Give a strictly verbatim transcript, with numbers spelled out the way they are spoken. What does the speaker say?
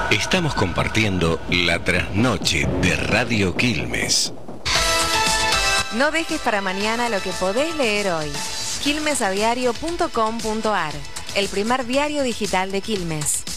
Estamos compartiendo la trasnoche de Radio Quilmes. No dejes para mañana lo que podés leer hoy. quilmes a diario punto com punto ar, el primer diario digital de Quilmes.